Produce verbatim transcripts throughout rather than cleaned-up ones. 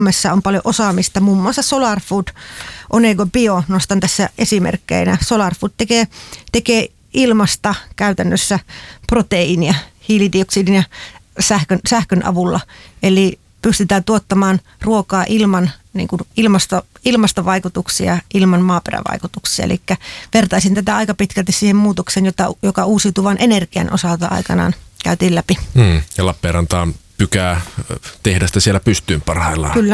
Suomessa on paljon osaamista, muun muassa SolarFood, Onego Bio, nostan tässä esimerkkeinä. SolarFood tekee, tekee ilmasta käytännössä proteiinia, hiilidioksidin ja sähkön, sähkön avulla. Eli pystytään tuottamaan ruokaa ilman niin kuin ilmasto, ilmastovaikutuksia, ilman maaperävaikutuksia. Eli vertaisin tätä aika pitkälti siihen muutokseen, jota, joka uusiutuvan energian osalta aikanaan käytiin läpi. Hmm, ja Lappeenrantaan pykää tehdasta siellä pystyyn parhaillaan. Kyllä.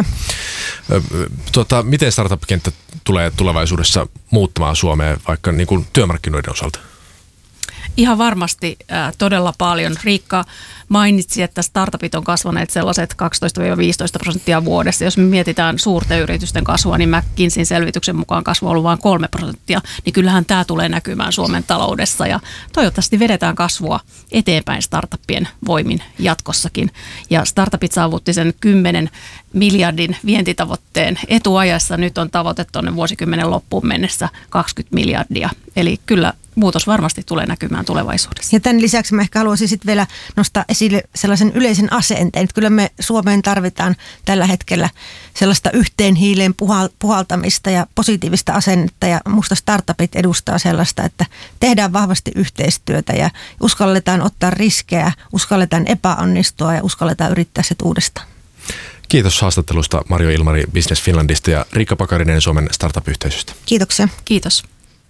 Tuota, miten startup-kenttä tulee tulevaisuudessa muuttamaan Suomea vaikka niin kuin työmarkkinoiden osalta? Ihan varmasti äh, todella paljon. Riikka mainitsi, että startupit on kasvaneet sellaiset kaksitoista viisitoista prosenttia vuodessa. Jos me mietitään suurten yritysten kasvua, niin McKinseyn selvityksen mukaan kasvu on ollut vain kolme prosenttia. Niin kyllähän tämä tulee näkymään Suomen taloudessa ja toivottavasti vedetään kasvua eteenpäin startupien voimin jatkossakin. Ja startupit saavutti sen kymmenen miljardin vientitavoitteen etuajassa. Nyt on tavoite tuonne vuosikymmenen loppuun mennessä kaksikymmentä miljardia. Eli kyllä muutos varmasti tulee näkymään tulevaisuudessa. Ja tämän lisäksi mä ehkä haluaisin sitten vielä nostaa esille sellaisen yleisen asenteen, että kyllä me Suomeen tarvitaan tällä hetkellä sellaista yhteen hiileen puhaltamista ja positiivista asennetta, ja musta startupit edustaa sellaista, että tehdään vahvasti yhteistyötä ja uskalletaan ottaa riskejä, uskalletaan epäonnistua ja uskalletaan yrittää se uudestaan. Kiitos haastattelusta Marjo Ilmari Business Finlandista ja Riikka Pakarinen Suomen startup-yhteisöstä. Kiitoksia. Kiitos.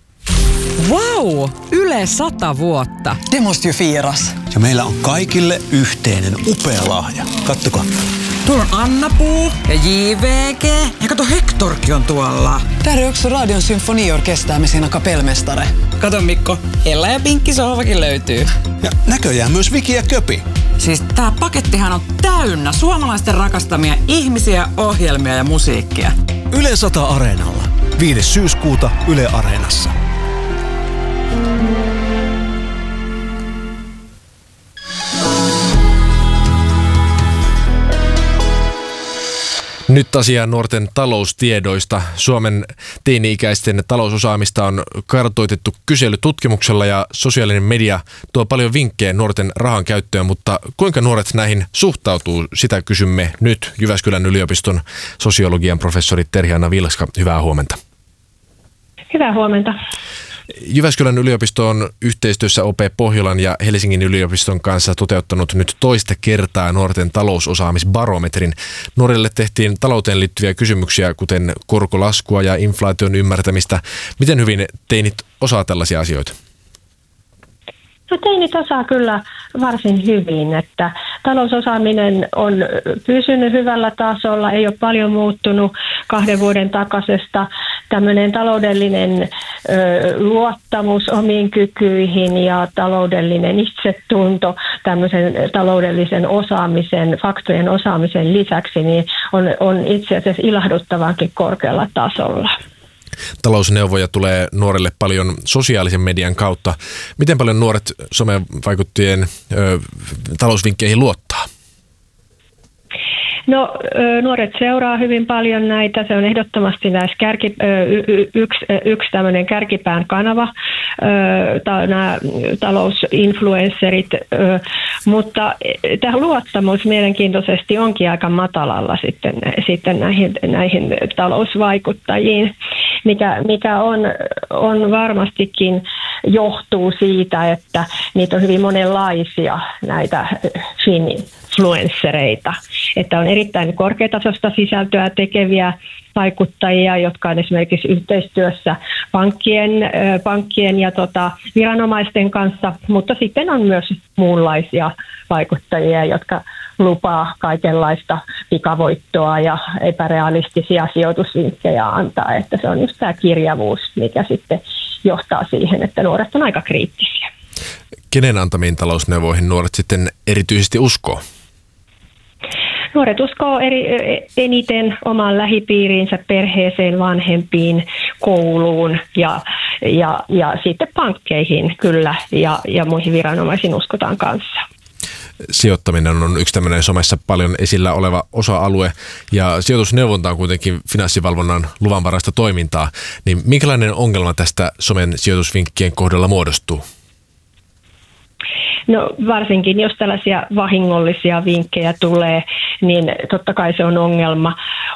Vau! Yle sata vuotta. Det måste ju firas. Ja meillä on kaikille yhteinen upea lahja. Kattokaa. Tuolla on Anna-Puu ja J V G. Ja kato, Hectorkin on tuolla. Täällä on yksi Radion symfoniorkestää me siinä kapellmestare. Kato Mikko, Ella ja Pinkki sohvakin löytyy. Ja näköjään myös Viki ja Köpi. Siis tää pakettihan on täynnä suomalaisten rakastamia ihmisiä, ohjelmia ja musiikkia. Yle sata Areenalla. viides syyskuuta Yle Areenassa. Nyt asiaan nuorten taloustiedoista. Suomen teini-ikäisten talousosaamista on kartoitettu kyselytutkimuksella ja sosiaalinen media tuo paljon vinkkejä nuorten rahan käyttöön, mutta kuinka nuoret näihin suhtautuu, sitä kysymme nyt. Jyväskylän yliopiston sosiologian professori Terhi-Anna Vilska, hyvää huomenta. Hyvää huomenta. Jyväskylän yliopisto on yhteistyössä O P Pohjolan ja Helsingin yliopiston kanssa toteuttanut nyt toista kertaa nuorten talousosaamisbarometrin. Nuorille tehtiin talouteen liittyviä kysymyksiä, kuten korkolaskua ja inflaation ymmärtämistä. Miten hyvin teinit osaa tällaisia asioita? No teinit osaa kyllä varsin hyvin, että talousosaaminen on pysynyt hyvällä tasolla, ei ole paljon muuttunut kahden vuoden takaisesta. Tämmöinen taloudellinen ö, luottamus omiin kykyihin ja taloudellinen itsetunto tämmöisen taloudellisen osaamisen, faktojen osaamisen lisäksi niin on, on itse asiassa ilahduttavankin korkealla tasolla. Talousneuvoja tulee nuorille paljon sosiaalisen median kautta. Miten paljon nuoret somevaikuttajien ö, talousvinkkeihin luottaa? No nuoret seuraa hyvin paljon näitä. Se on ehdottomasti näissä kärki, y, yksi, yksi tämmöinen kärkipään kanava, nämä talousinfluencerit, mutta tämä luottamus mielenkiintoisesti onkin aika matalalla sitten, sitten näihin, näihin talousvaikuttajiin, mikä, mikä on, on varmastikin johtuu siitä, että niitä on hyvin monenlaisia näitä influenssereita, että on erittäin korkeatasoista sisältöä tekeviä vaikuttajia, jotka on esimerkiksi yhteistyössä pankkien, pankkien ja tota, viranomaisten kanssa, mutta sitten on myös muunlaisia vaikuttajia, jotka lupaa kaikenlaista pikavoittoa ja epärealistisia sijoitusvinkkejä antaa, että se on just tämä kirjavuus, mikä sitten johtaa siihen, että nuoret on aika kriittisiä. Kenen antamiin talousneuvoihin nuoret sitten erityisesti uskoo? Nuoret uskoo eri, eniten omaan lähipiiriinsä, perheeseen, vanhempiin, kouluun ja, ja, ja sitten pankkeihin kyllä ja, ja muihin viranomaisiin uskotaan kanssa. Sijoittaminen on yksi tämmöinen somessa paljon esillä oleva osa-alue ja sijoitusneuvonta on kuitenkin finanssivalvonnan luvanvaraista toimintaa. Niin minkälainen ongelma tästä somen sijoitusvinkkien kohdalla muodostuu? No varsinkin, jos tällaisia vahingollisia vinkkejä tulee, niin totta kai se on ongelma.